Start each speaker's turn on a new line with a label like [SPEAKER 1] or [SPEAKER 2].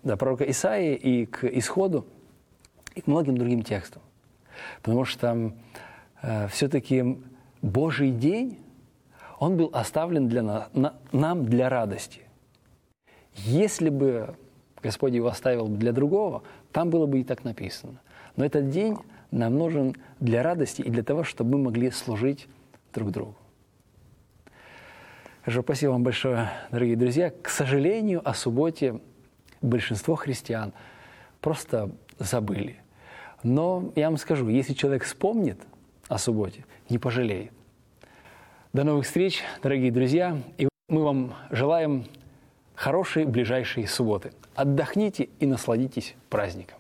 [SPEAKER 1] пророка Исаии и к Исходу, и к многим другим текстам. Потому что все-таки Божий день, он был оставлен нам для радости. Если бы Господь его оставил для другого, там было бы и так написано. Но этот день нам нужен для радости и для того, чтобы мы могли служить друг другу. Спасибо вам большое, дорогие друзья. К сожалению, о субботе большинство христиан просто забыли. Но я вам скажу, если человек вспомнит о субботе, не пожалеет. До новых встреч, дорогие друзья. И мы вам желаем хорошей ближайшей субботы. Отдохните и насладитесь праздником.